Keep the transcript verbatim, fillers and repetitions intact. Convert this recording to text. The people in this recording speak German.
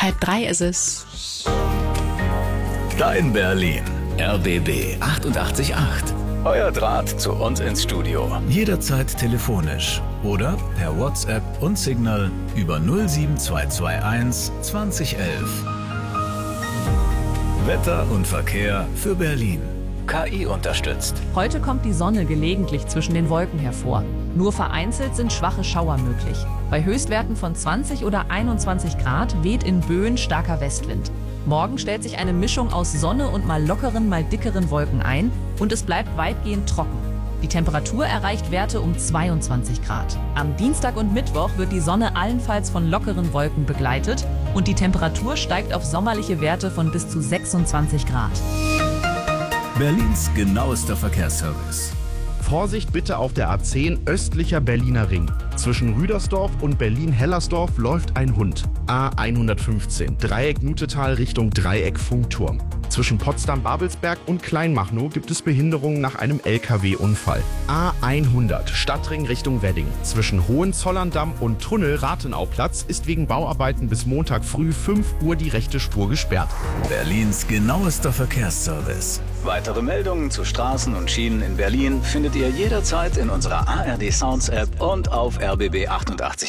Halb drei ist es. Dein Berlin. R B B achtundachtzig Komma acht. Euer Draht zu uns ins Studio. Jederzeit telefonisch oder per WhatsApp und Signal über null sieben zwei zwei eins zwanzig elf. Wetter und Verkehr für Berlin. K I unterstützt. Heute kommt die Sonne gelegentlich zwischen den Wolken hervor. Nur vereinzelt sind schwache Schauer möglich. Bei Höchstwerten von zwanzig oder einundzwanzig Grad weht in Böen starker Westwind. Morgen stellt sich eine Mischung aus Sonne und mal lockeren, mal dickeren Wolken ein und es bleibt weitgehend trocken. Die Temperatur erreicht Werte um zweiundzwanzig Grad. Am Dienstag und Mittwoch wird die Sonne allenfalls von lockeren Wolken begleitet und die Temperatur steigt auf sommerliche Werte von bis zu sechsundzwanzig Grad. Berlins genauester Verkehrsservice. Vorsicht bitte auf der A zehn östlicher Berliner Ring. Zwischen Rüdersdorf und Berlin-Hellersdorf läuft ein Hund. A hundertfünfzehn, Dreieck Nutetal Richtung Dreieck Funkturm. Zwischen Potsdam-Babelsberg und Kleinmachnow gibt es Behinderungen nach einem L K W-Unfall. A hundert, Stadtring Richtung Wedding. Zwischen Hohenzollerndamm und Tunnel Rathenauplatz ist wegen Bauarbeiten bis Montag früh fünf Uhr die rechte Spur gesperrt. Berlins genauester Verkehrsservice. Weitere Meldungen zu Straßen und Schienen in Berlin findet ihr jederzeit in unserer A R D Sounds App und auf R B B achtundachtzig.